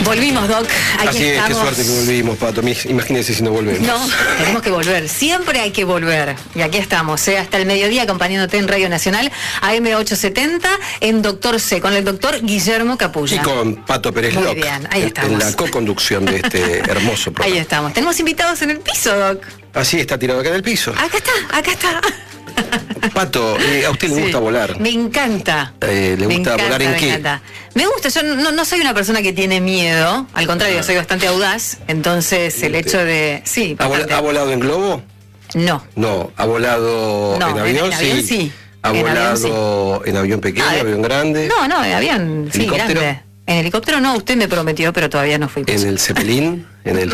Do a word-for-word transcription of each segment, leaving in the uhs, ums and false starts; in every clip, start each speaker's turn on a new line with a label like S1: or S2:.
S1: Volvimos, Doc. Aquí
S2: Así es,
S1: estamos.
S2: qué suerte que volvimos, Pato. Imagínense si no volvemos.
S1: No, tenemos que volver. Siempre hay que volver. Y aquí estamos, ¿eh? Hasta el mediodía acompañándote en Radio Nacional, A M ochocientos setenta, en Doctor C, con el doctor Guillermo Capulla.
S2: Y con Pato Pérez
S1: Muy
S2: Loc,
S1: bien, ahí estamos.
S2: en la co-conducción de este hermoso programa.
S1: Ahí estamos. Tenemos invitados en el piso, Doc.
S2: Así está tirado acá en el piso.
S1: Acá está, acá está.
S2: Pato, eh, ¿a usted le
S1: Sí,
S2: gusta volar?
S1: Me encanta.
S2: Eh, ¿Le
S1: Me
S2: gusta
S1: encanta,
S2: volar en
S1: me
S2: qué?
S1: encanta. Me gusta, yo no, no soy una persona que tiene miedo, al contrario, soy bastante audaz, entonces el hecho de... Sí,
S2: ¿Ha, vol-
S1: bastante.
S2: ha volado en globo?
S1: No.
S2: No. ¿Ha volado
S1: No,
S2: en avión?
S1: en avión sí.
S2: ¿Ha
S1: En
S2: volado
S1: avión
S2: en avión pequeño,
S1: Ah,
S2: avión grande?
S1: No, no, en avión, sí,
S2: ¿Helicóptero?
S1: grande. En helicóptero no, usted me prometió, pero todavía no fui.
S2: ¿En el Zeppelin? ¿En el...?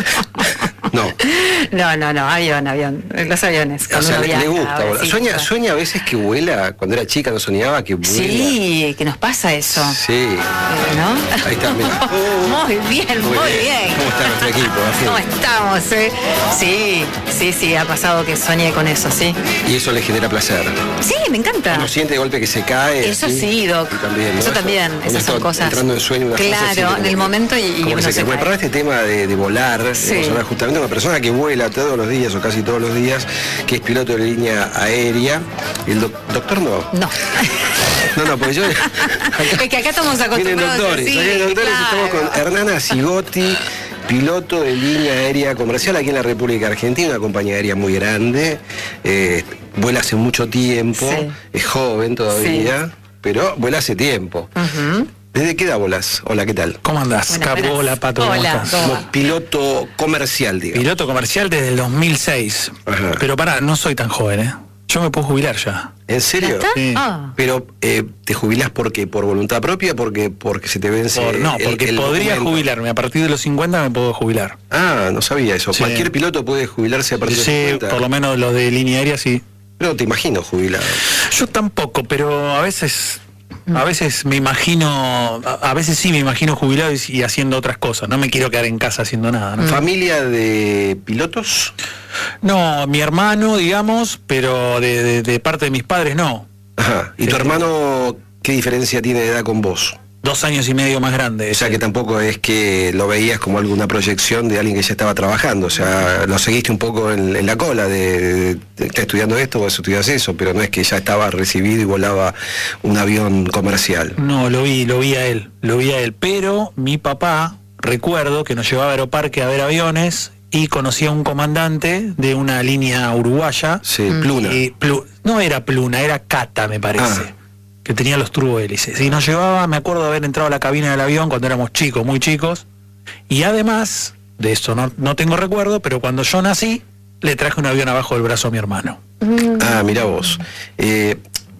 S2: No.
S1: No, no, no, avión, avión, los aviones.
S2: O
S1: cuando
S2: sea,
S1: uno
S2: le, le
S1: viaja,
S2: gusta volar.
S1: sí,
S2: Sueña,
S1: claro.
S2: sueña a veces que vuela. Cuando era chica no soñaba que vuela.
S1: Sí, que nos pasa eso.
S2: Sí.
S1: ¿No?
S2: Ahí está, mira.
S1: Muy bien, muy,
S2: Muy
S1: bien.
S2: bien. ¿Cómo está nuestro equipo? Así.
S1: ¿Cómo estamos, eh? Sí, sí, sí, ha pasado que soñé con eso, sí.
S2: Y eso le genera placer.
S1: Sí, me encanta.
S2: Uno siente de golpe que se cae.
S1: Eso sí, Doc.
S2: Y también, ¿no?
S1: Eso también,
S2: Uno
S1: esas
S2: está
S1: son cosas.
S2: entrando en sueño, una
S1: Claro,
S2: fase así, como
S1: en el
S2: que-
S1: momento y, y
S2: como que
S1: uno
S2: se
S1: se
S2: cae. Bueno,
S1: cae.
S2: para este tema de, de volar,
S1: Sí.
S2: vamos a hablar justamente de una persona que vuela todos los días o casi todos los días, que es piloto de línea aérea. El doc- doctor no.
S1: No.
S2: No, no, porque yo.
S1: Es que acá estamos
S2: Vienen
S1: acostumbrados
S2: doctores,
S1: así,
S2: acá hay doctores,
S1: claro.
S2: estamos con Hernán Zigotti, piloto de línea aérea comercial aquí en la República Argentina, una compañía aérea muy grande, eh, vuela hace mucho tiempo,
S1: Sí.
S2: es joven todavía, pero vuela hace tiempo.
S1: Ujú.
S2: ¿Desde qué edad volás? Hola, ¿qué tal?
S3: ¿Cómo andás,
S1: Buenas,
S3: Capo?
S1: buenas.
S3: Hola, Pato, ¿cómo
S1: Hola,
S3: estás?
S1: ¿cómo va?
S2: Como piloto comercial, digamos.
S3: Piloto comercial desde el dos mil seis.
S2: Ajá.
S3: Pero pará, no soy tan joven, ¿eh? Yo me puedo jubilar ya.
S2: ¿En
S1: ¿Ya
S2: serio?
S1: está?
S3: Sí.
S1: Ah.
S2: Pero eh, te jubilás porque por voluntad propia, porque porque se te vence.
S3: Por- no,
S2: el-
S3: porque
S2: el
S3: podría
S2: documento?
S3: jubilarme. A partir de los cincuenta me puedo jubilar.
S2: Ah, no sabía eso.
S3: Sí.
S2: Cualquier piloto puede jubilarse a partir de
S3: Sí,
S2: cincuenta.
S3: por lo menos los de línea aérea sí.
S2: No te imagino jubilado.
S3: Yo tampoco, pero a veces... A veces me imagino, a, a veces sí me imagino jubilado y, y haciendo otras cosas. No me quiero quedar en casa haciendo nada, ¿no?
S2: ¿Familia de pilotos?
S3: No, mi hermano, digamos, pero de, de- de parte de mis padres no.
S2: Ajá. ¿Y tu
S3: Sí.
S2: hermano qué diferencia tiene de edad con vos?
S3: Dos años y medio más grande.
S2: O sea que tampoco es que lo veías como alguna proyección de alguien que ya estaba trabajando. O sea, lo seguiste un poco en, en la cola de, de, de está estudiando esto, vos estudias eso, pero no es que ya estaba recibido y volaba un avión comercial.
S3: No, lo vi, lo vi a él, lo vi a él. Pero mi papá, recuerdo que nos llevaba a Aeroparque a ver aviones y conocía a un comandante de una línea uruguaya.
S2: Sí, Pluna.
S3: Y Plu- no era Pluna, era Cata, me parece.
S2: Ah.
S3: Que tenía los turbohélices. Y nos llevaba, me acuerdo de haber entrado a la cabina del avión cuando éramos chicos, muy chicos. Y además, de eso no, no tengo recuerdo, pero cuando yo nací, le traje un avión abajo del brazo a mi hermano.
S2: Ah, mira vos. Eh,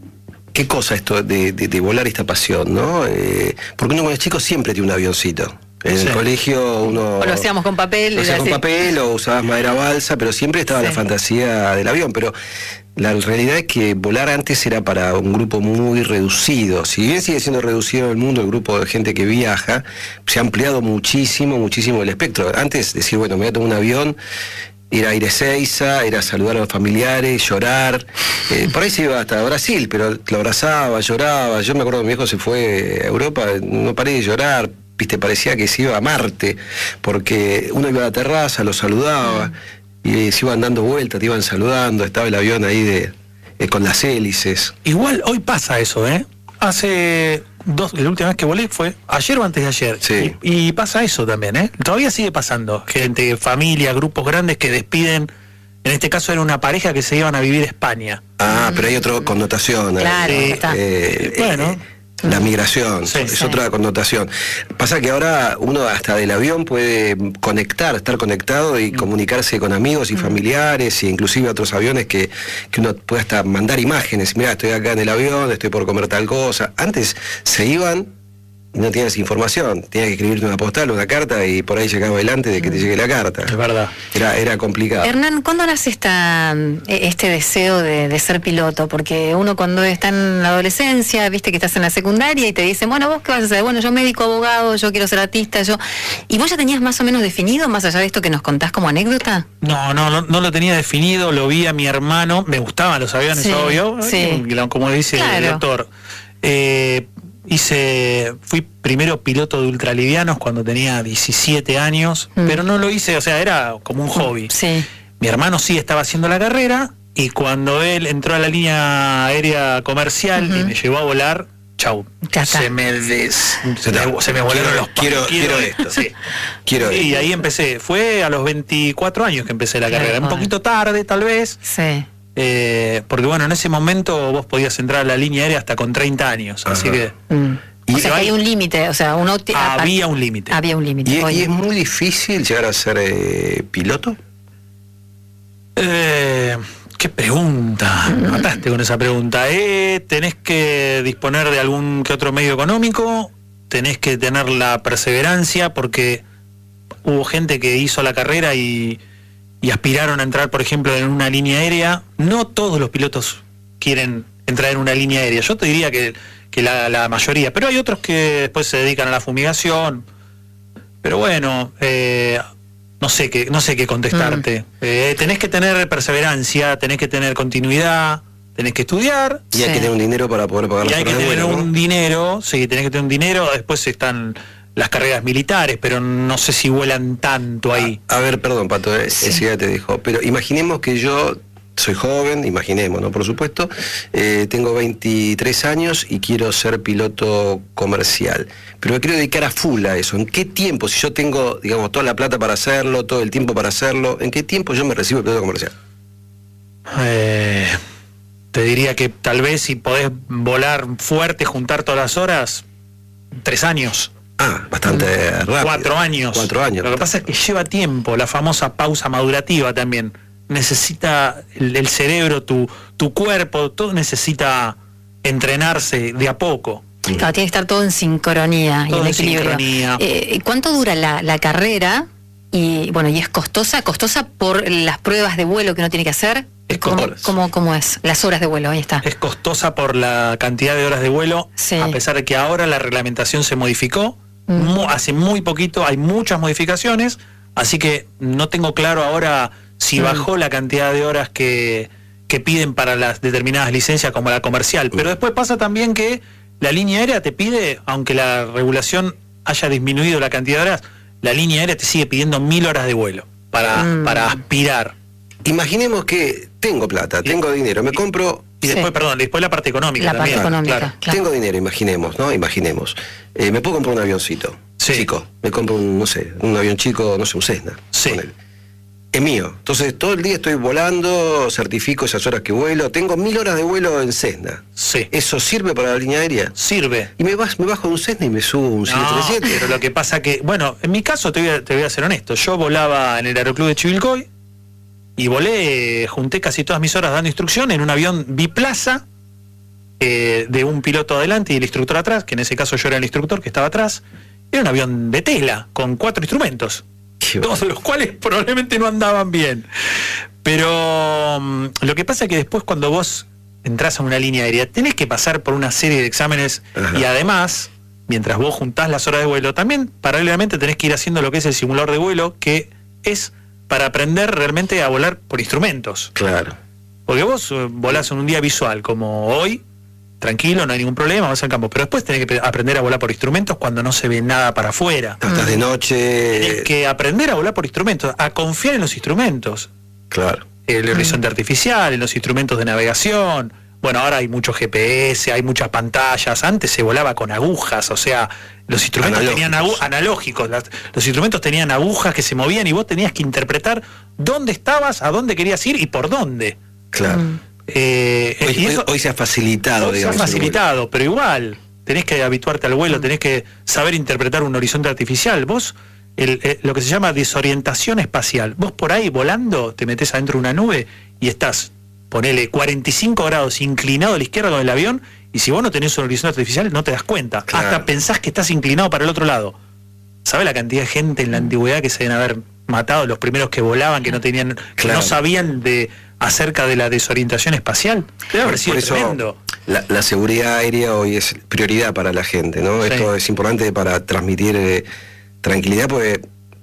S2: qué cosa esto de, de- de volar esta pasión, ¿no? Eh, porque uno cuando es chico siempre tiene un avioncito. En
S3: Sí.
S2: el colegio uno...
S1: O lo hacíamos con papel.
S2: Lo hacías
S1: era
S2: con
S1: así.
S2: papel o usabas madera balsa, pero siempre estaba
S1: Sí.
S2: la fantasía del avión. Pero la realidad es que volar antes era para un grupo muy reducido. Si bien sigue siendo reducido en el mundo el grupo de gente que viaja, se ha ampliado muchísimo, muchísimo el espectro. Antes decir, bueno, me voy a tomar un avión, ir a Aire Seiza, ir a saludar a los familiares, llorar. Eh, por ahí se iba hasta Brasil, pero lo abrazaba, lloraba. Yo me acuerdo que mi hijo se fue a Europa, no paré de llorar. Viste, parecía que se iba a Marte, porque uno iba a la terraza, lo saludaba, y se iban dando vueltas, te iban saludando, estaba el avión ahí de eh, con las hélices.
S3: Igual hoy pasa eso, ¿eh? Hace dos, la última vez que volé fue ayer o antes de ayer.
S2: Sí.
S3: Y, y pasa eso también, ¿eh? Todavía sigue pasando. Gente, familia, grupos grandes que despiden. En este caso era una pareja que se iban a vivir a España.
S2: Ah, pero hay otra connotación. ahí.
S1: Claro,
S2: Eh,
S1: está.
S2: eh,
S3: Bueno.
S2: eh, la migración,
S3: Sí,
S2: es
S1: sí.
S2: otra connotación. Pasa que ahora uno hasta del avión puede conectar, estar conectado y comunicarse con amigos y familiares e inclusive otros aviones que, que uno puede hasta mandar imágenes. Mira, estoy acá en el avión, estoy por comer tal cosa. Antes se iban y no tienes información. Tenías que escribirte una postal, una carta y por ahí llegaba adelante de que te llegue la carta.
S3: Es verdad.
S2: Era, era complicado.
S1: Hernán, ¿cuándo nace esta, este deseo de, de ser piloto? Porque uno cuando está en la adolescencia, viste que estás en la secundaria y te dicen, bueno, ¿vos qué vas a hacer? Bueno, yo médico, abogado, yo quiero ser artista, yo... ¿Y vos ya tenías más o menos definido, más allá de esto que nos contás como anécdota?
S3: No, no, no, no lo tenía definido, lo vi a mi hermano, me gustaban los aviones,
S1: Sí,
S3: obvio,
S1: sí.
S3: y como dice
S1: Claro.
S3: el doctor. Eh, hice, fui primero piloto de ultralivianos cuando tenía diecisiete años, mm. pero no lo hice, o sea, era como un hobby.
S1: Sí.
S3: Mi hermano sí estaba haciendo la carrera y cuando él entró a la línea aérea comercial uh-huh. y me llevó a volar, chau, se me, des, se, me, se me volaron los
S2: quiero, quiero, quiero esto.
S3: Sí.
S2: Quiero
S3: y
S2: esto.
S3: ahí empecé, fue a los veinticuatro años que empecé la carrera, un poquito tarde tal vez.
S1: Sí.
S3: Eh, porque bueno, en ese momento vos podías entrar a la línea aérea hasta con treinta años, Ajá. así que...
S1: Mm. Y o sea, que hay un límite, o sea, uno te,
S3: había un límite.
S1: Había un límite.
S2: ¿Y, ¿Y es muy difícil llegar a ser eh, piloto?
S3: Eh, qué pregunta, me mataste con esa pregunta. Eh, tenés que disponer de algún que otro medio económico, tenés que tener la perseverancia, porque hubo gente que hizo la carrera y... y aspiraron a entrar, por ejemplo, en una línea aérea. No todos los pilotos quieren entrar en una línea aérea. Yo te diría que, que la, la mayoría, pero hay otros que después se dedican a la fumigación. Pero bueno, eh, no sé qué, no sé qué contestarte. Mm. Eh, tenés que tener perseverancia, tenés que tener continuidad, tenés que estudiar.
S2: Y hay sí. que tener un dinero para poder pagar
S3: y
S2: las
S3: hay que tener
S2: vuelo,
S3: un
S2: ¿no?
S3: dinero, sí, tenés que tener un dinero. Después están las carreras militares, pero no sé si vuelan tanto ahí.
S2: A, a ver, perdón, Pato, eh,
S1: sí.
S2: ese ya te dijo, pero imaginemos que yo soy joven, imaginemos, ¿no? Por supuesto, eh, tengo veintitrés años y quiero ser piloto comercial, pero me quiero dedicar a full a eso. ¿En qué tiempo, si yo tengo, digamos, toda la plata para hacerlo, todo el tiempo para hacerlo, en qué tiempo yo me recibo piloto comercial?
S3: Eh, te diría que tal vez si podés volar fuerte, juntar todas las horas, tres años.
S2: Ah, bastante mm. rápido.
S3: Cuatro años.
S2: Cuatro años.
S3: Lo que pasa es que lleva tiempo, la famosa pausa madurativa también. Necesita el, el cerebro, tu, tu cuerpo, todo necesita entrenarse de a poco.
S1: Claro, tiene que estar todo en sincronía
S3: todo
S1: y en
S3: en
S1: equilibrio.
S3: Sincronía.
S1: Eh, ¿Cuánto dura la, la carrera? Y bueno, y es costosa, costosa por las pruebas de vuelo que uno tiene que hacer.
S2: Es
S1: ¿Cómo, cómo, ¿Cómo es? Las horas de vuelo, ahí está.
S3: Es costosa por la cantidad de horas de vuelo,
S1: sí.
S3: a pesar de que ahora la reglamentación se modificó. Mm. Mu- hace muy poquito hay muchas modificaciones, así que no tengo claro ahora si mm. bajó la cantidad de horas que, que piden para las determinadas licencias como la comercial. Pero después pasa también que la línea aérea te pide, aunque la regulación haya disminuido la cantidad de horas, la línea aérea te sigue pidiendo mil horas de vuelo para, mm. para aspirar.
S2: Imaginemos que tengo plata, tengo dinero, me compro...
S3: Y después,
S1: sí.
S3: perdón, después la parte económica
S1: la
S3: también.
S1: parte económica,
S3: claro.
S1: claro.
S2: Tengo dinero, imaginemos, ¿no? Imaginemos. Eh, me puedo comprar un avioncito,
S3: sí.
S2: chico. Me compro un, no sé, un avión chico, no sé, un Cessna.
S3: Sí.
S2: Es mío. Entonces, todo el día estoy volando, certifico esas horas que vuelo. Tengo mil horas de vuelo en Cessna.
S3: Sí.
S2: ¿Eso sirve para la línea aérea?
S3: Sirve.
S2: Y me, vas, me bajo de un Cessna y me subo un siete treinta y siete.
S3: No, pero lo que pasa que, bueno, en mi caso te voy a, te voy a ser honesto. Yo volaba en el Aeroclub de Chivilcoy y volé, junté casi todas mis horas dando instrucción en un avión biplaza eh, de un piloto adelante y el instructor atrás, que en ese caso yo era el instructor que estaba atrás. Era un avión de tela con cuatro instrumentos, todos los cuales probablemente no andaban bien. Pero um, lo que pasa es que después cuando vos entras a una línea aérea tenés que pasar por una serie de exámenes. Ajá. Y además, mientras vos juntás las horas de vuelo, también paralelamente tenés que ir haciendo lo que es el simulador de vuelo, que es para aprender realmente a volar por instrumentos.
S2: Claro.
S3: Porque vos uh, volás en un día visual como hoy, tranquilo, no hay ningún problema, vas al campo, pero después tenés que aprender a volar por instrumentos cuando no se ve nada para afuera.
S2: No, estás de noche.
S3: Tenés que aprender a volar por instrumentos, a confiar en los instrumentos.
S2: Claro.
S3: El horizonte mm. artificial, en los instrumentos de navegación. Bueno, ahora hay mucho G P S, hay muchas pantallas. Antes se volaba con agujas, o sea, los instrumentos analógicos. tenían agu analógicos. Las, los instrumentos tenían agujas que se movían y vos tenías que interpretar dónde estabas, a dónde querías ir y por dónde.
S2: Claro.
S1: Mm.
S2: Eh, hoy, y eso, hoy, hoy se ha facilitado,
S3: hoy
S2: digamos.
S3: Se ha facilitado, pero igual, tenés que habituarte al vuelo,
S1: mm.
S3: tenés que saber interpretar un horizonte artificial. Vos, el, el, lo que se llama desorientación espacial, vos por ahí volando, te metés adentro de una nube y estás, ponele cuarenta y cinco grados inclinado a la izquierda con el avión, y si vos no tenés un horizonte artificial no te das cuenta. Claro. Hasta pensás que estás inclinado para el otro lado. ¿Sabés la cantidad de gente en la antigüedad que se deben haber matado, los primeros que volaban, que no tenían, que claro. no sabían de acerca de la desorientación espacial? Debe haber sido
S2: por eso
S3: tremendo.
S2: La, la seguridad aérea hoy es prioridad para la gente, ¿no? Sí. Esto es importante para transmitir eh, tranquilidad, porque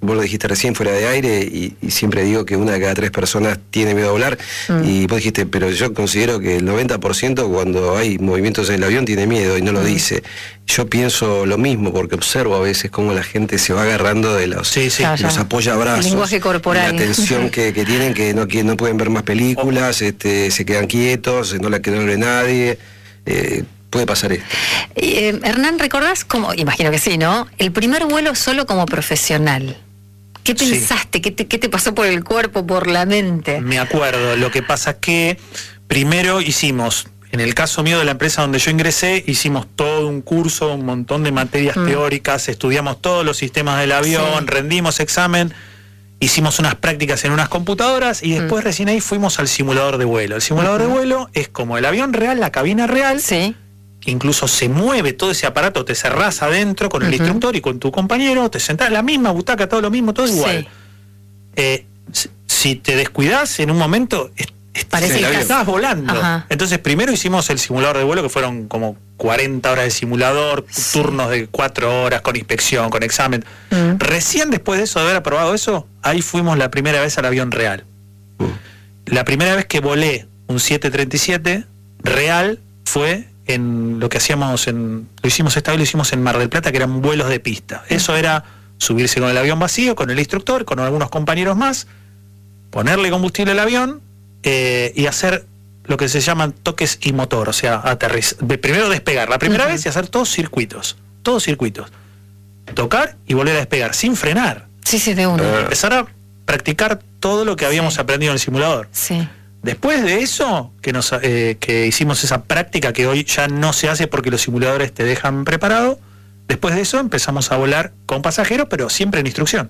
S2: vos lo dijiste recién fuera de aire, y, y siempre digo que una de cada tres personas tiene miedo a volar, mm. y vos dijiste, pero yo considero que el noventa por ciento cuando hay movimientos en el avión tiene miedo y no lo mm. dice. Yo pienso lo mismo, porque observo a veces cómo la gente se va agarrando de los,
S3: sí, sí.
S2: de los apoyabrazos,
S1: el lenguaje corporal,
S2: la tensión que, que tienen, que no, que no pueden ver más películas, oh. este, se quedan quietos, no la que no ve nadie. Eh, puede pasar esto.
S1: Eh, Hernán, ¿recordás cómo? Imagino que sí, ¿no? El primer vuelo solo como profesional. ¿Qué pensaste? Sí. ¿Qué te, qué te pasó por el cuerpo, por la mente?
S3: Me acuerdo. Lo que pasa es que primero hicimos, en el caso mío de la empresa donde yo ingresé, hicimos todo un curso, un montón de materias mm. teóricas, estudiamos todos los sistemas del avión, sí. rendimos examen, hicimos unas prácticas en unas computadoras y después mm. recién ahí fuimos al simulador de vuelo. El simulador uh-huh. de vuelo es como el avión real, la cabina real. Sí. Incluso se mueve todo ese aparato, te cerrás adentro con el uh-huh. instructor y con tu compañero, te sentás en la misma butaca, todo lo mismo, todo igual. Sí. Eh, si te descuidás en un momento, es, es,
S1: parece
S3: que
S1: estás
S3: volando. Ajá. Entonces primero hicimos el simulador de vuelo, que fueron como cuarenta horas de simulador, sí. turnos de cuatro horas, con inspección, con examen. Uh-huh. Recién después de eso, de haber aprobado eso, ahí fuimos la primera vez al avión real. Uh-huh. La primera vez que volé un siete treinta y siete real fue en lo que hacíamos en, lo hicimos esta vez, lo hicimos en Mar del Plata, que eran vuelos de pista. Eso era subirse con el avión vacío, con el instructor, con algunos compañeros más, ponerle combustible al avión eh, y hacer lo que se llaman toques y motor, o sea, aterrizar, primero despegar la primera uh-huh. vez y hacer todos circuitos, todos circuitos, tocar y volver a despegar sin frenar.
S1: Sí, sí, de uno.
S3: Uh, empezar a practicar todo lo que habíamos sí. aprendido en el simulador.
S1: Sí.
S3: Después de eso, que nos eh, que hicimos esa práctica que hoy ya no se hace porque los simuladores te dejan preparado, después de eso empezamos a volar con pasajeros, pero siempre en instrucción.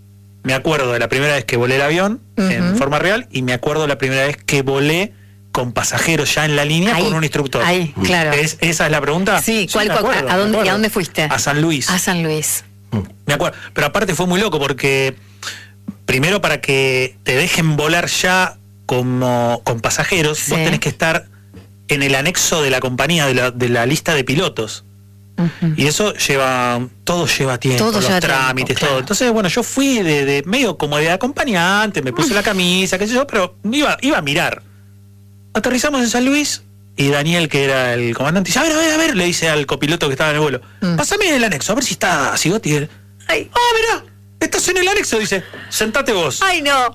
S3: Me acuerdo de la primera vez que volé el avión uh-huh. en forma real, y me acuerdo de la primera vez que volé con pasajeros ya en la línea ahí, con un instructor.
S1: Ahí, claro.
S3: ¿Es, ¿Esa es la pregunta?
S1: Sí, ¿cuál, sí acuerdo, a, a, dónde, ¿y a dónde fuiste?
S3: A San Luis.
S1: A San Luis.
S3: Me acuerdo. Pero aparte fue muy loco porque primero, para que te dejen volar ya como con pasajeros, sí. vos tenés que estar en el anexo de la compañía, de la, de la lista de pilotos. Uh-huh. Y eso lleva, todo lleva tiempo, todo los lleva trámites, tiempo, todo. Claro. Entonces, bueno, yo fui de, de medio como de acompañante, me puse la camisa, qué sé yo, pero iba, iba a mirar. Aterrizamos en San Luis y Daniel, que era el comandante, dice, a ver, a ver, a ver, le dice al copiloto que estaba en el vuelo, mm. pásame el anexo, a ver si está Sigotti. Ay, ah, mirá, estás en el anexo, dice, sentate vos.
S1: Ay, no.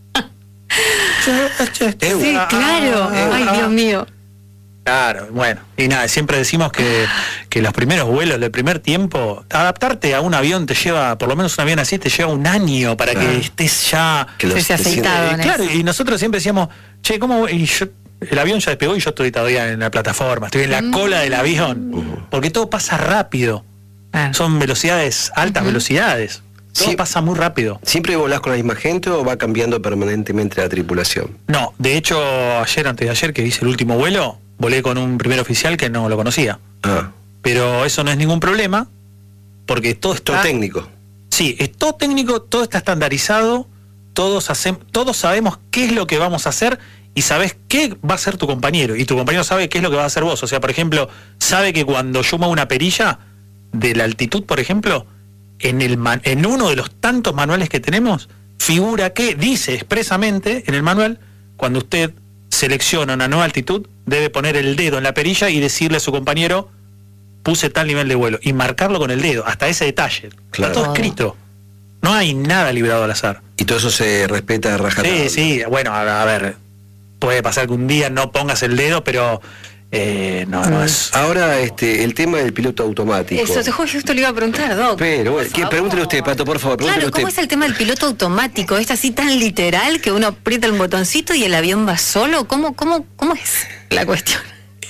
S1: Sí, claro. Ay, Dios mío.
S3: Claro, bueno. Y nada, siempre decimos que, que los primeros vuelos, del primer tiempo, adaptarte a un avión te lleva, por lo menos un avión así, te lleva un año para claro. que estés ya...
S1: Que los, estés aceitado.
S3: Eh, claro, y nosotros siempre decíamos, che, ¿cómo...? Y yo, el avión ya despegó y yo estoy todavía en la plataforma, estoy en la mm. cola del avión, uh-huh. porque todo pasa rápido. Ah. Son velocidades, altas uh-huh. velocidades. Todo sí, pasa muy rápido.
S2: ¿Siempre volás con la misma gente o va cambiando permanentemente la tripulación?
S3: No, de hecho, ayer, antes de ayer, que hice el último vuelo, volé con un primer oficial que no lo conocía.
S2: Ah.
S3: Pero eso no es ningún problema, porque todo está...
S2: Todo técnico.
S3: Sí, es todo técnico, todo está estandarizado, todos, hacemos, todos sabemos qué es lo que vamos a hacer y sabes qué va a ser tu compañero. Y tu compañero sabe qué es lo que va a hacer vos. O sea, por ejemplo, sabe que cuando yo muevo una perilla de la altitud, por ejemplo... En, el man, en uno de los tantos manuales que tenemos, figura que dice expresamente en el manual, cuando usted selecciona una nueva altitud, debe poner el dedo en la perilla y decirle a su compañero, puse tal nivel de vuelo, y marcarlo con el dedo, hasta ese detalle. Claro. Está todo escrito. No hay nada librado al azar.
S2: Y todo eso se respeta a rajatabla.
S3: Sí, sí, bueno, a, a ver, puede pasar que un día no pongas el dedo, pero... Eh, no, no es...
S2: Ahora, este, el tema del piloto automático.
S1: Eso, te justo le iba a preguntar, Doc.
S2: Pero, bueno, ¿qué? Pregúntele usted, Pato, por favor.
S1: Claro,
S2: usted.
S1: ¿cómo es el tema del piloto automático? ¿Es así tan literal que uno aprieta el botoncito y el avión va solo? ¿Cómo, cómo, cómo es la cuestión?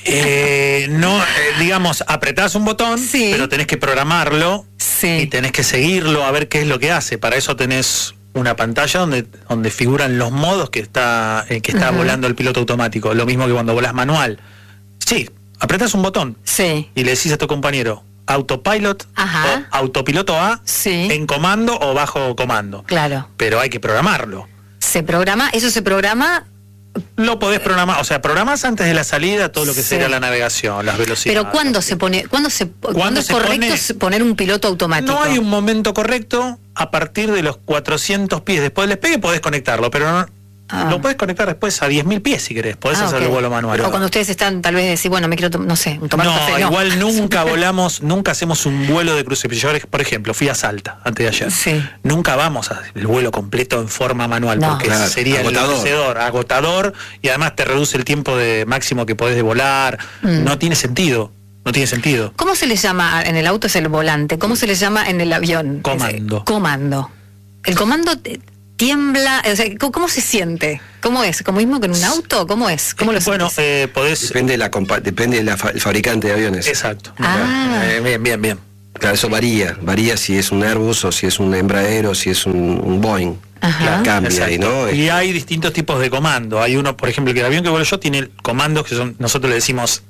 S3: Eh, no, eh, digamos, apretás un botón, sí. pero tenés que programarlo sí. y tenés que seguirlo a ver qué es lo que hace. Para eso tenés una pantalla donde, donde figuran los modos que está, eh, que está uh-huh. volando el piloto automático. Lo mismo que cuando volás manual. Sí, apretás un botón
S1: sí.
S3: y le decís a tu compañero autopilot
S1: Ajá.
S3: o autopiloto A
S1: sí.
S3: en comando o bajo comando.
S1: Claro.
S3: Pero hay que programarlo.
S1: ¿Se programa? ¿Eso se programa?
S3: Lo podés programar, o sea, programás antes de la salida todo lo que sí. sería la navegación, las velocidades.
S1: Pero ¿cuándo se pone, cuándo se, ¿cuándo es correcto pone, poner un piloto automático?
S3: No hay un momento correcto, a partir de los cuatrocientos pies después del despegue podés conectarlo, pero no, ah. lo podés conectar después a diez mil pies si querés, podés ah, hacer okay. el vuelo manual.
S1: O cuando ustedes están, tal vez decir, bueno, me quiero, to- no sé, tomar
S3: no,
S1: un café. No,
S3: igual nunca volamos, nunca hacemos un vuelo de cruce. Yo, por ejemplo, fui a Salta antes de ayer.
S1: Sí.
S3: Nunca vamos a el vuelo completo en forma manual, no. porque claro, sería agotador. agotador y además te reduce el tiempo de máximo que podés de volar. Mm. No tiene sentido. No tiene sentido.
S1: ¿Cómo se le llama en el auto? Es el volante. ¿Cómo se le llama en el avión?
S3: Comando.
S1: Ese, comando. El comando te, tiembla, o sea, ¿cómo se siente? ¿Cómo es? ¿Como mismo que en un auto? ¿Cómo es? ¿Cómo lo
S3: bueno, eh, podés...
S2: Depende de la compa- depende de la fa- el fabricante de aviones.
S3: Exacto.
S1: Ah.
S3: Eh, bien, bien, bien.
S2: Claro, eso varía. Varía si es un Airbus o si es un Embraer o si es un, un Boeing.
S1: Ajá.
S2: Cambia
S3: Exacto.
S2: ahí, ¿no?
S3: Y hay distintos tipos de comando. Hay uno, por ejemplo, que el avión que vuelo yo tiene comandos que son, nosotros le decimos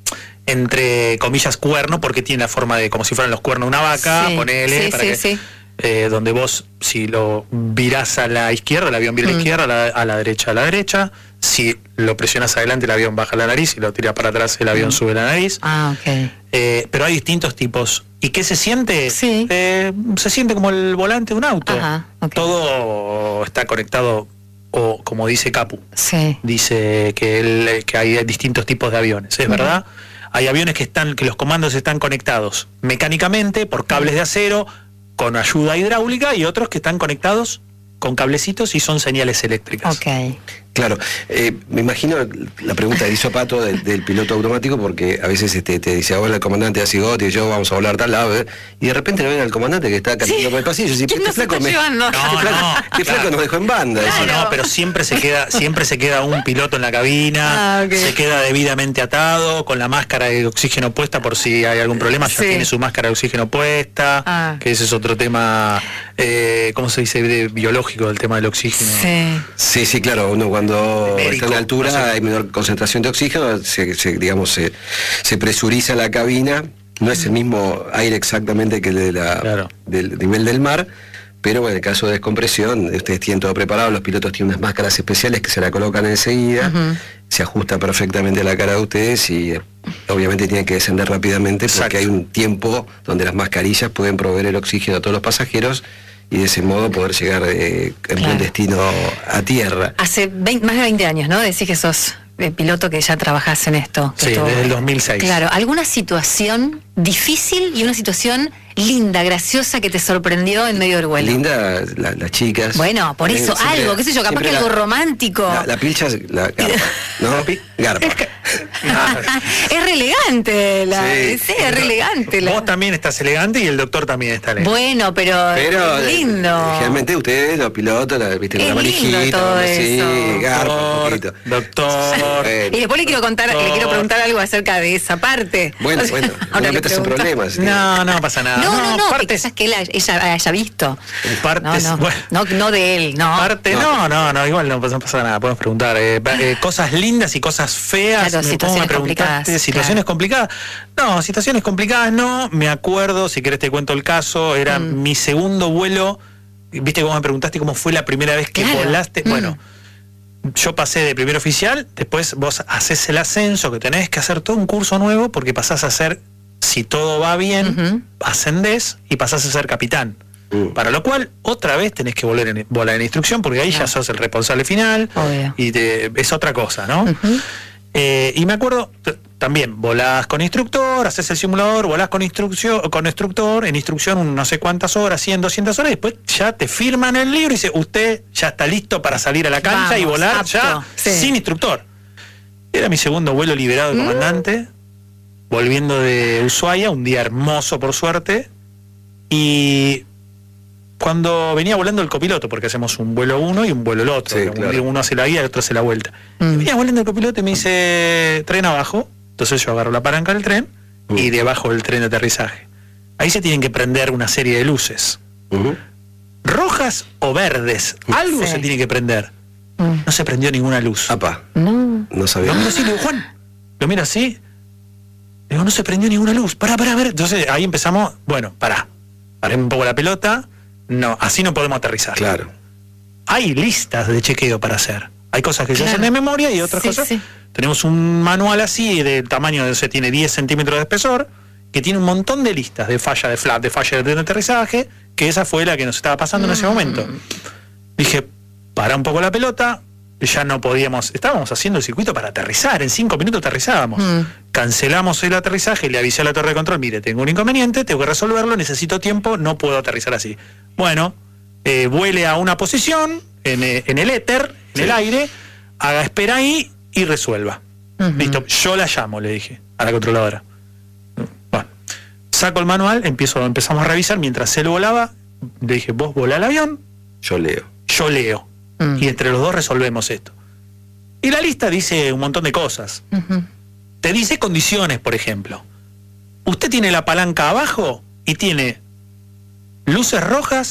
S3: entre comillas cuerno, porque tiene la forma de como si fueran los cuernos de una vaca,
S1: sí,
S3: ponele,
S1: sí,
S3: para
S1: sí,
S3: que
S1: sí.
S3: Eh, donde vos, si lo virás a la izquierda, el avión vira a la
S1: Mm.
S3: izquierda, a la, a la derecha, a la derecha. Si lo presionas adelante, el avión baja la nariz, si lo tiras para atrás, el avión mm. sube la nariz.
S1: Ah, ok.
S3: Eh, pero hay distintos tipos. ¿Y qué se siente?
S1: Sí.
S3: Eh, se siente como el volante de un auto.
S1: Ajá, okay.
S3: Todo está conectado, o como dice Capu,
S1: sí.
S3: dice que, él, que hay distintos tipos de aviones, ¿es uh-huh. verdad? Hay aviones que están, que los comandos están conectados mecánicamente por cables de acero con ayuda hidráulica y otros que están conectados con cablecitos y son señales eléctricas.
S1: Okay.
S2: Claro, eh, me imagino la pregunta que hizo Pato del, del piloto automático, porque a veces este, te dice, ahora el comandante hace Gotti y yo vamos a volar tal lado, ¿eh? Y de repente le ven al comandante que está caminando sí. por el pasillo y dice, este flaco, me,
S1: no,
S2: no, este flaco,
S3: no,
S2: este flaco
S3: claro.
S2: nos dejó en banda.
S3: No, no, pero siempre se queda, siempre se queda un piloto en la cabina,
S1: ah, okay.
S3: se queda debidamente atado, con la máscara de oxígeno puesta por si hay algún problema, ya
S1: sí.
S3: tiene su máscara de oxígeno puesta,
S1: ah.
S3: que ese es otro tema, eh, ¿cómo se dice? De biológico, del tema del oxígeno.
S1: Sí,
S2: sí, sí claro, uno cuando
S3: Médico,
S2: está en altura, no sé. Hay menor concentración de oxígeno, se, se, digamos, se, se presuriza la cabina, no es el mismo aire exactamente que el de la,
S3: claro.
S2: del nivel del mar, pero bueno, en el caso de descompresión, ustedes tienen todo preparado, los pilotos tienen unas máscaras especiales que se la colocan enseguida, uh-huh. se ajusta perfectamente a la cara de ustedes y eh, obviamente tienen que descender rápidamente porque Exacto. hay un tiempo donde las mascarillas pueden proveer el oxígeno a todos los pasajeros y de ese modo poder llegar eh, en claro. buen destino a tierra.
S1: Hace veinte, más de veinte años, ¿no? Decís que sos eh, piloto, que ya trabajás en esto.
S3: Sí,
S1: esto,
S3: desde el dos mil seis.
S1: Claro, ¿alguna situación difícil y una situación linda, graciosa, que te sorprendió en medio del vuelo?
S2: Linda, la, las chicas.
S1: Bueno, por eso, siempre, algo, qué sé yo, capaz que la, algo romántico.
S2: La, la pilcha, la garpa, ¿no? Garpa.
S1: Es re elegante, la, sí, sí es re elegante.
S3: Vos
S1: la...
S3: también estás elegante y el doctor también está elegante.
S1: Bueno, pero,
S2: pero
S1: es lindo.
S2: Generalmente ustedes, los pilotos, la, viste, con la manijita,
S1: sí,
S2: garpa
S3: doctor,
S2: un poquito.
S3: Doctor.
S1: Bueno. Y después le quiero contar, doctor. le quiero preguntar algo acerca de esa parte.
S2: Bueno, o sea, bueno, no me metas en problemas.
S3: No, no pasa nada.
S1: No, no, no,
S3: partes,
S1: quizás que él haya, ella haya visto.
S3: Partes,
S1: no, no,
S3: bueno,
S1: no, no de él, no.
S3: Parte, no, no, no, igual no pasa, no pasa nada, podemos preguntar. Eh, eh, cosas lindas y cosas feas.
S1: Claro, situaciones complicadas.
S3: ¿Situaciones claro. complicadas? No, situaciones complicadas no. Me acuerdo, si querés te cuento el caso, era mm. mi segundo vuelo. Viste cómo me preguntaste cómo fue la primera vez que claro. volaste. Mm. Bueno, yo pasé de primer oficial, después vos haces el ascenso, que tenés que hacer todo un curso nuevo porque pasás a ser, si todo va bien, uh-huh. ascendés y pasás a ser capitán. Uh. Para lo cual, otra vez tenés que volar en, volar en instrucción, porque ahí no. ya sos el responsable final.
S1: Obvio.
S3: Y te, es otra cosa, ¿no?
S1: Uh-huh.
S3: Eh, y me acuerdo, t- también, volás con instructor, haces el simulador, volás con instrucción, con instructor, en instrucción no sé cuántas horas, cien, doscientas horas, y después ya te firman el libro y dice, usted ya está listo para salir a la cancha Vamos, y volar apto. ya sí. sin instructor. Era mi segundo vuelo liberado de comandante, mm. volviendo de Ushuaia, un día hermoso por suerte, y cuando venía volando el copiloto, porque hacemos un vuelo uno y un vuelo el otro, sí, claro. uno hace la guía y el otro hace la vuelta. Mm. Venía volando el copiloto y me dice, tren abajo, entonces yo agarro la palanca del tren uh. y debajo del tren de aterrizaje. Ahí se tienen que prender una serie de luces. Uh-huh. Rojas o verdes, algo sí. se tiene que prender. Mm. No se prendió ninguna luz.
S2: Apa,
S1: no,
S2: no sabía.
S3: Lo miro así, le digo, Juan, lo miro así, le digo, no se prendió ninguna luz, pará, pará, pará. Entonces ahí empezamos, bueno, pará, paré un poco la pelota. No, así no podemos aterrizar.
S2: Claro.
S3: Hay listas de chequeo para hacer. Hay cosas que
S1: claro.
S3: se hacen de memoria y otras
S1: sí,
S3: cosas.
S1: Sí.
S3: Tenemos un manual así, del tamaño, de, se tiene diez centímetros de espesor, que tiene un montón de listas de falla de flap, de falla de aterrizaje, que esa fue la que nos estaba pasando mm. en ese momento. Dije, para un poco la pelota, ya no podíamos, estábamos haciendo el circuito para aterrizar, en cinco minutos aterrizábamos. Mm. Cancelamos el aterrizaje, le avisé a la torre de control, mire, tengo un inconveniente, tengo que resolverlo, necesito tiempo, no puedo aterrizar así. Bueno, eh, vuele a una posición, en, en el éter, en sí. el aire, haga espera ahí y resuelva. Uh-huh. Listo, yo la llamo, le dije a la controladora. Bueno, saco el manual, empiezo, empezamos a revisar, mientras él volaba, le dije, vos volá el avión,
S2: yo leo.
S3: Yo leo. Uh-huh. Y entre los dos resolvemos esto. Y la lista dice un montón de cosas. Uh-huh. Te dice condiciones, por ejemplo. Usted tiene la palanca abajo y tiene luces rojas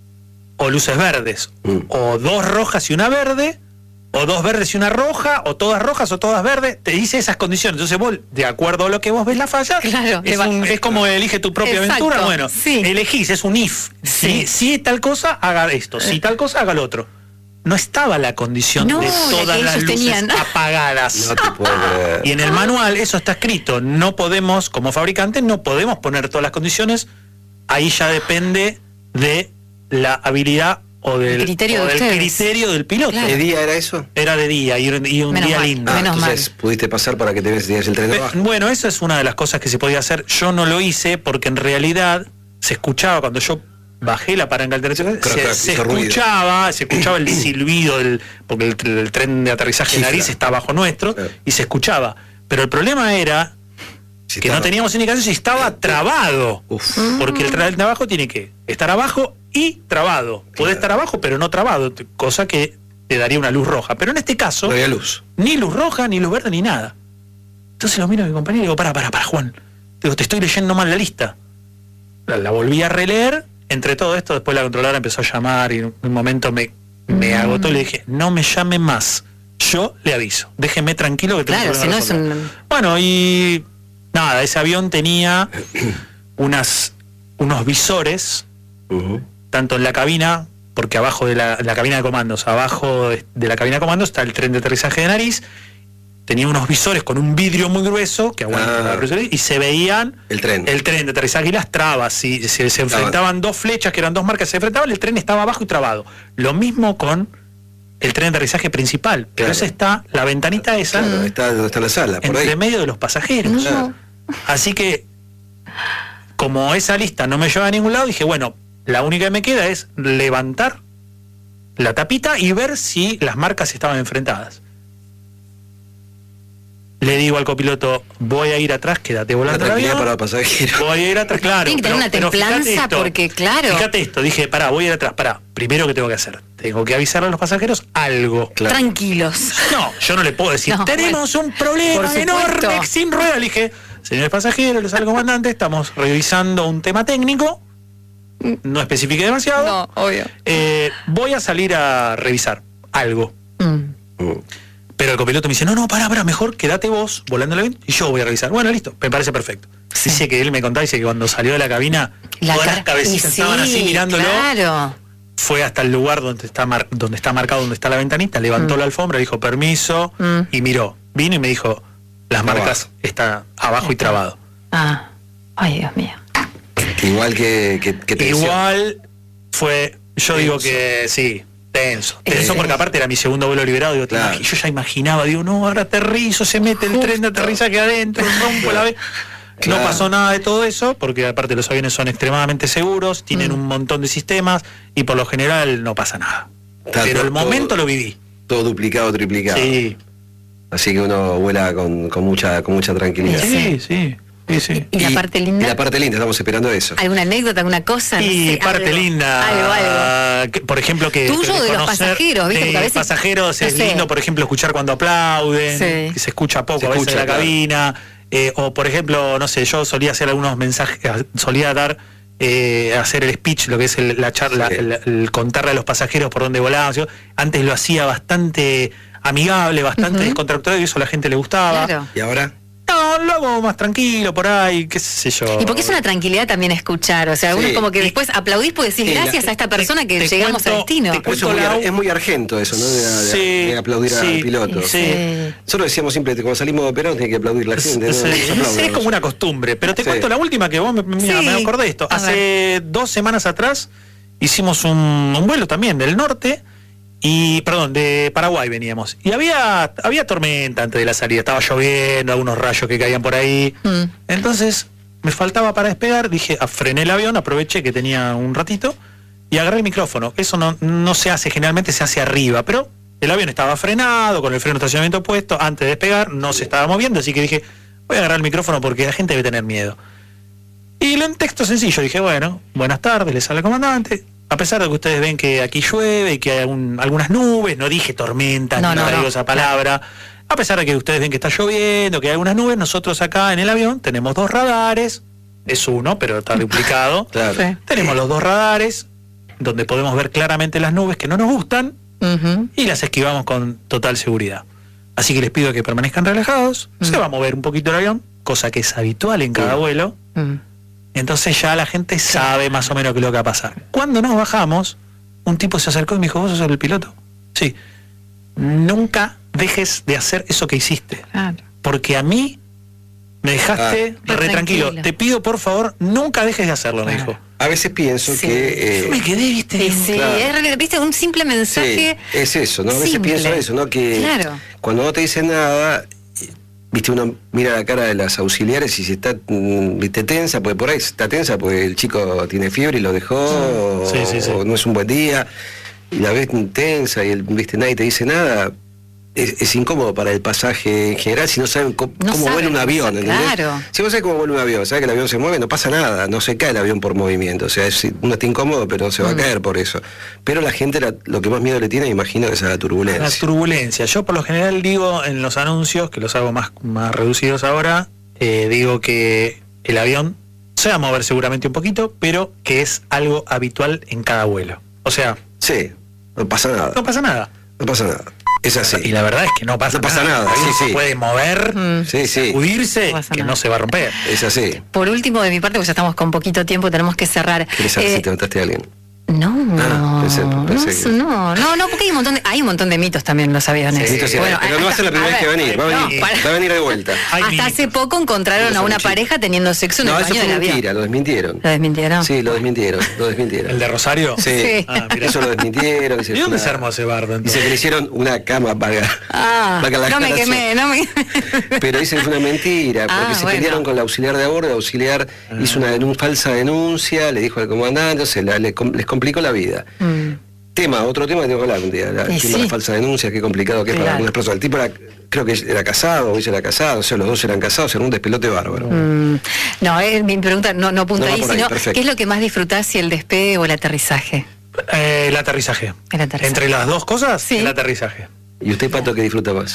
S3: o luces verdes. Uh-huh. O dos rojas y una verde, o dos verdes y una roja, o todas rojas o todas verdes. Te dice esas condiciones. Entonces vos, de acuerdo a lo que vos ves la falla,
S1: claro,
S3: es, un, es como elige tu propia Exacto, aventura. Bueno, sí. elegís, es un if.
S1: Sí.
S3: Si, si tal cosa, haga esto. Si tal cosa, haga lo otro. No estaba la condición no, de todas las luces tenían. apagadas.
S2: No te puedo creer.
S3: Y en el manual eso está escrito. No podemos, como fabricantes, no podemos poner todas las condiciones. Ahí ya depende de la habilidad o del
S1: criterio,
S3: o
S1: de
S3: del, criterio del piloto.
S2: Claro. ¿De día era eso?
S3: Era de día y, y un
S1: menos
S3: día
S1: mal,
S3: lindo.
S2: Ah,
S1: menos
S2: entonces
S1: mal.
S2: pudiste pasar para que te veas el tren de abajo.
S3: Bueno, esa es una de las cosas que se podía hacer. Yo no lo hice porque en realidad se escuchaba cuando yo bajé la palanca del tren, se, se escuchaba, ruido. se escuchaba el silbido del, porque el, el tren de aterrizaje de nariz está bajo nuestro, claro. y se escuchaba. Pero el problema era si que estaba. no teníamos indicación si estaba trabado. Uf. Porque el tren de abajo tiene que estar abajo y trabado. Claro. Puede estar abajo, pero no trabado, cosa que te daría una luz roja. Pero en este caso,
S2: no había luz.
S3: Ni luz roja, ni luz verde, ni nada. Entonces lo miro a mi compañero y digo, para, para, para, Juan. Digo, te estoy leyendo mal la lista. La, la volví a releer. Entre todo esto, después la controladora empezó a llamar y en un momento me, me agotó y le dije, no me llame más, yo le aviso, déjeme tranquilo que tengo
S1: claro, si no es un...
S3: Bueno, y nada, ese avión tenía unas unos visores, uh-huh. tanto en la cabina, porque abajo de la, la cabina de comandos, abajo de, de la cabina de comandos está el tren de aterrizaje de nariz, tenía unos visores con un vidrio muy grueso que aguanta ah, la presión y se veían
S2: el tren
S3: el tren de aterrizaje y las trabas. Si, si se enfrentaban dos flechas que eran dos marcas, se enfrentaban, el tren estaba abajo y trabado. Lo mismo con el tren de aterrizaje principal. Claro. Pero esa está, la ventanita esa,
S2: claro, está donde está la sala, por
S3: entre
S2: ahí.
S3: medio de los pasajeros.
S2: Claro.
S3: Así que, como esa lista no me lleva a ningún lado, dije, bueno, la única que me queda es levantar la tapita y ver si las marcas estaban enfrentadas. Le digo al copiloto, voy a ir atrás, quédate volando el avión.
S2: Para pasajeros.
S3: Voy a ir atrás, claro.
S1: Tiene que tener una templanza porque, claro.
S3: Fíjate esto, dije, pará, voy a ir atrás, pará. Primero, ¿qué tengo que hacer? Tengo que avisarle a los pasajeros algo.
S1: Claro. Tranquilos.
S3: No, yo no le puedo decir, no, tenemos bueno, un problema enorme sin rueda. Le dije, señores pasajeros, les sale el comandante, estamos revisando un tema técnico. No especifique demasiado.
S1: No, obvio.
S3: Eh, voy a salir a revisar algo. Mm. Mm. Pero el copiloto me dice, no, no, pará, pará, mejor quédate vos volando el avión y yo voy a revisar. Bueno, listo, me parece perfecto. Sí. Dice que él me contaba, dice que cuando salió de la cabina, la todas las cabecitas sí, estaban así mirándolo.
S1: Claro.
S3: Fue hasta el lugar donde está mar, donde está marcado, donde está la ventanita, levantó mm. la alfombra, dijo permiso mm. y miró. Vino y me dijo, las marcas abajo. Están abajo y trabado.
S1: Ah, ay, Dios mío.
S2: Igual que, que, que te
S3: Igual decía. Fue, yo tenso. Digo que sí. Tenso, tenso eh, porque aparte era mi segundo vuelo liberado, digo, claro. Yo ya imaginaba, digo, no, ahora aterrizo, se mete el Justo. tren de aterrizaje adentro, rompo la vez. Claro. No pasó nada de todo eso, porque aparte los aviones son extremadamente seguros, tienen mm. un montón de sistemas y por lo general no pasa nada. Está Pero todo, el momento
S2: todo,
S3: lo viví.
S2: Todo duplicado, triplicado.
S3: Sí.
S2: Así que uno vuela con, con mucha con mucha tranquilidad.
S3: Sí, sí. Sí, sí.
S1: ¿Y, y la parte linda?
S2: Y la parte linda, estamos esperando eso.
S1: ¿Alguna anécdota, alguna cosa?
S3: Y
S1: no sé,
S3: parte
S1: algo,
S3: linda.
S1: Algo, algo.
S3: Que, por ejemplo, que.
S1: Tuyo
S3: que
S1: de los pasajeros, ¿viste? Porque a veces.
S3: pasajeros
S1: no
S3: es
S1: sé.
S3: lindo, por ejemplo, escuchar cuando aplauden,
S1: sí.
S3: que se escucha poco
S2: se
S3: a veces
S2: escucha,
S3: en la
S2: claro.
S3: cabina. Eh, o, por ejemplo, no sé, yo solía hacer algunos mensajes, solía dar. Eh, hacer el speech, lo que es el, la charla, sí. el, el contarle a los pasajeros por dónde volábamos. Yo antes lo hacía bastante amigable, bastante uh-huh. descontracturado y eso a la gente le gustaba.
S1: Claro.
S2: ¿Y ahora?
S3: No, No, lo hago más tranquilo por ahí, qué sé yo.
S1: Y porque es una tranquilidad también escuchar, o sea, uno
S2: Sí.
S1: es como que
S3: Y-
S1: después aplaudís porque decís
S2: Sí, la-
S1: gracias a esta persona que
S3: te
S1: llegamos
S3: cuento-
S1: al destino.
S3: te
S2: Eso es
S3: cuento
S2: muy,
S3: la-
S2: ar- es muy argento eso, ¿no? De, de-
S3: Sí,
S2: de aplaudir
S3: sí,
S2: al piloto.
S3: sí.
S2: Nosotros decíamos siempre, cuando salimos de Perón, tiene que aplaudir la gente. ¿no?
S3: Sí,
S2: Nos
S3: sí,
S2: aplauden,
S3: es como
S2: ¿no?
S3: una costumbre. Pero te
S2: Sí.
S3: cuento la última que vos me, mira,
S1: Sí,
S3: me acordé de esto.
S1: a
S3: Hace dos semanas atrás hicimos un, un vuelo también del norte. Y, perdón, de Paraguay veníamos. Y había, había tormenta antes de la salida. Estaba lloviendo, algunos rayos que caían por ahí.
S1: Mm.
S3: Entonces, me faltaba para despegar. Dije, ah, frené el avión, aproveché que tenía un ratito y agarré el micrófono. Eso no, no se hace, generalmente se hace arriba. Pero el avión estaba frenado, con el freno de estacionamiento puesto. Antes de despegar, no se estaba moviendo. Así que dije, voy a agarrar el micrófono porque la gente debe tener miedo. Y lo en texto sencillo. Dije, bueno, buenas tardes, les habla el comandante. A pesar de que ustedes ven que aquí llueve y que hay un- algunas nubes, no dije tormenta,
S1: No,
S3: no,
S1: no,
S3: digo
S1: no,
S3: esa palabra. A pesar de que ustedes ven que está lloviendo, que hay algunas nubes, nosotros acá en el avión tenemos dos radares, es uno, pero está duplicado.
S2: Claro.
S1: Sí.
S3: Tenemos los dos radares, donde podemos ver claramente las nubes que no nos gustan
S1: Ujú.
S3: y las esquivamos con total seguridad. Así que les pido que permanezcan relajados, se va a mover un poquito el avión, cosa que es habitual en cada
S2: Mm.
S3: vuelo.
S1: Mm.
S3: Entonces ya la gente sabe más o menos qué es lo que va a pasar. Cuando nos bajamos, un tipo se acercó y me dijo, ¿vos sos el piloto? Sí. Nunca dejes de hacer eso que hiciste.
S1: Claro.
S3: Porque a mí me dejaste
S1: Ah.
S3: re tranquilo.
S1: Tranquilo.
S3: Te pido, por favor, nunca dejes de hacerlo, me
S1: Claro.
S3: dijo.
S2: A veces pienso
S1: Sí.
S2: que... eh,
S3: Yo me quedé, viste.
S1: Sí, sí,
S2: Claro.
S1: es realmente, viste, un simple mensaje.
S2: Sí, es eso, ¿no? A veces
S1: simple.
S2: pienso eso, ¿no? Que
S1: Claro.
S2: cuando no te dicen nada, viste, uno mira la cara de las auxiliares y si está, mm, viste, tensa, pues por ahí está tensa, pues el chico tiene fiebre y lo dejó,
S3: Sí, sí, sí.
S2: o no es un buen día, y la ves tensa y el, viste, nadie te dice nada. Es, es incómodo para el pasaje en general si no saben cómo,
S1: No
S2: cómo
S1: saben
S2: vuela un
S1: cómo
S2: avión,
S1: se-
S2: ¿entendés?
S1: claro.
S2: Si vos sabés cómo vuela un avión, sabés que el avión se mueve, no pasa nada, no se cae el avión por movimiento, o sea, es- uno está incómodo, pero no se va a
S1: Mm.
S2: caer por eso. Pero la gente la- lo que más miedo le tiene, me imagino, es a la turbulencia.
S3: La turbulencia. Yo por lo general digo en los anuncios, que los hago más, más reducidos ahora, eh, digo que el avión se va a mover seguramente un poquito, pero que es algo habitual en cada vuelo. O sea,
S2: Sí, no pasa nada,
S3: no pasa nada.
S2: no pasa nada. Es así.
S3: Y la verdad es que no pasa,
S2: No pasa nada,
S3: El avión
S2: sí,
S3: se
S2: sí.
S3: puede mover,
S1: Mm.
S2: Sí, sí,
S3: sacudirse,
S1: No pasa
S3: que
S1: nada.
S3: no se va a romper.
S2: es así.
S1: Por último, de mi parte, porque ya estamos con poquito tiempo, tenemos que cerrar.
S2: ¿Querés saber
S1: Eh,
S2: si te mataste a alguien?
S1: No,
S2: Ah, pensé- pensé
S1: no,
S2: que-
S1: no, no, no, porque hay un montón de, hay un montón de mitos también en los aviones.
S3: Sí,
S2: Esto sí,
S1: Bueno,
S2: pero no va a ser la primera vez que va a venir, va a
S1: no,
S2: venir,
S1: para-
S2: va a venir de vuelta.
S3: Ay,
S1: hasta
S3: mi-
S1: hace poco encontraron
S2: Eso
S1: a
S2: fue
S1: una
S2: un chiste.
S1: pareja teniendo sexo en
S2: No,
S1: el
S2: eso
S1: baño
S2: fue
S1: del avión.
S2: mentira, lo desmintieron.
S1: ¿Lo desmintieron?
S2: Sí, lo desmintieron, lo desmintieron.
S3: ¿El de Rosario?
S2: Sí,
S1: Sí.
S3: Ah, mirá.
S2: eso lo desmintieron.
S3: ¿Y dónde se armó ese bardo
S2: Dice
S3: entonces?
S2: que le hicieron una cama para...
S1: Ah,
S2: para la
S1: no me
S2: aclaración.
S1: quemé, no me...
S2: Pero dicen que fue una mentira,
S1: Ah,
S2: porque se
S1: bueno.
S2: pelearon con la auxiliar de a bordo, la auxiliar hizo una denun- falsa denuncia, le dijo al comandante, se la- le com- les complicó la vida.
S1: Mm.
S2: Tema, otro tema que tengo que hablar un día, la,
S1: Y
S2: el tema de
S1: sí.
S2: la falsa denuncia, qué complicado que es para
S1: Claro.
S2: algunas personas. El tipo era, creo que era casado, o ella era casado, o sea, los dos eran casados, era un despelote bárbaro.
S1: Mm, no, eh, mi pregunta no, no apunta
S2: No va
S1: ahí,
S2: por ahí,
S1: sino
S2: perfecto.
S1: ¿qué es lo que más disfrutás, si el despegue o el aterrizaje?
S3: Eh, el aterrizaje.
S1: El aterrizaje.
S3: Entre las dos cosas,
S1: Sí.
S3: el aterrizaje.
S2: ¿Y usted, Pato, qué disfruta más?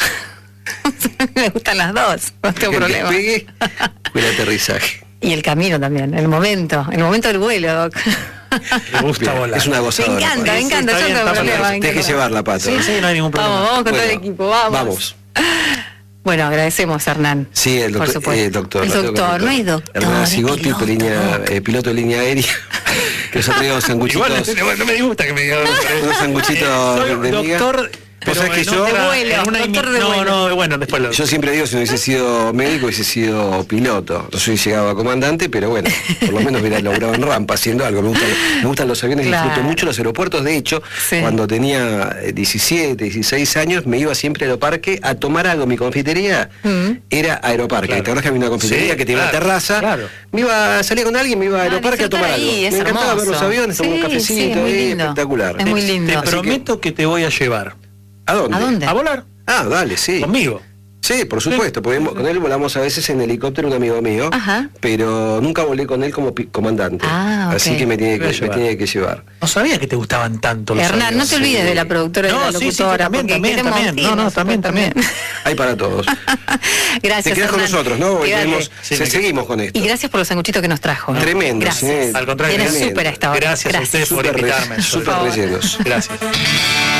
S1: Me gustan las dos, no tengo
S2: ¿El
S1: problema.
S2: despegue o el aterrizaje?
S1: Y el camino también, el momento, el momento del vuelo, Doc.
S3: Me gusta volar.
S2: Es una
S1: Me
S2: gozadora.
S1: encanta,
S2: Pato.
S1: me
S3: Sí,
S1: encanta,
S3: está
S1: yo
S3: bien,
S1: no tengo
S3: está bien.
S1: problema. me
S2: Tienes que
S1: encanta.
S2: llevarla, Pato.
S3: Sí, sí, no hay ningún problema.
S1: Vamos, vamos con todo el
S2: Bueno,
S1: equipo, vamos.
S2: Vamos.
S1: Bueno, agradecemos, Hernán.
S2: Sí, el
S1: Por
S2: doctor.
S1: supuesto.
S2: eh, doctor
S1: El
S2: lo tengo que
S1: doctor, no hay
S2: contar.
S1: doctor.
S2: Hernán
S1: es
S2: Sigotti,
S1: piloto.
S2: línea, eh, piloto de línea aérea, que nos ha traído sanguchitos.
S3: Igual no me disgusta que me digan.
S2: Unos sanguchitos
S3: Soy
S2: de miga.
S3: doctor.
S2: Vos sabés que
S3: en
S2: yo-
S3: otra-
S1: De vuelo,
S3: en una
S1: doctor
S3: imi-
S1: de
S3: no,
S1: vuelo.
S3: no, bueno, después lo.
S2: Yo siempre digo, si no hubiese sido médico, hubiese sido piloto. No soy llegado a comandante, pero bueno, por lo menos hubiera logrado en rampa haciendo algo. Me gustan, me gustan los aviones,
S1: Claro.
S2: disfruto mucho los aeropuertos. De hecho,
S1: Sí.
S2: cuando tenía eh, diecisiete, dieciséis años, me iba siempre al aeroparque a tomar algo. Mi confitería
S1: Mm.
S2: era aeroparque.
S3: Claro.
S2: ¿Te acuerdas que había una confitería
S3: Sí,
S2: que tenía
S3: claro,
S2: una terraza?
S3: claro.
S2: Me iba, salía con alguien, me iba a
S1: Ah,
S2: aeroparque a tomar
S1: disfrutar
S2: algo.
S1: ahí, es
S2: me encantaba ver los
S1: hermoso.
S2: aviones, tomar un
S1: Sí,
S2: cafecito,
S1: sí, es muy
S2: ahí,
S1: lindo.
S2: espectacular.
S1: Es muy lindo.
S3: Te
S1: Así
S3: prometo que... te voy a llevar.
S2: ¿A dónde?
S1: ¿A dónde?
S3: A volar.
S2: Ah, dale, sí.
S3: Conmigo.
S2: Sí, por supuesto, porque con él volamos a veces en helicóptero, un amigo mío,
S1: Ajá.
S2: pero nunca volé con él como pi- comandante.
S1: Ah, ok.
S2: Así que me tiene
S3: Te voy a
S2: que, me
S3: llevar.
S2: tiene que llevar.
S3: No sabía que te gustaban tanto los
S1: Hernán, no
S3: aviones.
S1: te olvides de la productora y de
S3: No,
S1: la
S3: sí, sí,
S1: locutora.
S3: también,
S1: porque
S3: también,
S1: queremos
S3: también.
S1: ir
S3: No, no,
S1: nosotros
S3: también, también.
S2: Hay para todos.
S1: Gracias,
S2: Te quedas con
S1: Hernán.
S2: nosotros, ¿no? Hoy
S1: Quédate.
S2: tenemos-
S3: Sí,
S2: se-
S3: me-
S2: seguimos con esto.
S1: Y gracias por los sanguchitos que nos trajo. ¿no?
S2: Tremendos,
S1: Gracias.
S2: ¿eh?
S3: Al contrario,
S1: Tienes
S2: tremendo.
S1: súper a esta hora.
S3: Gracias a ustedes por
S2: Súper re-
S3: invitarme.
S2: súper
S1: Por favor.
S2: rellenos.
S3: Gracias.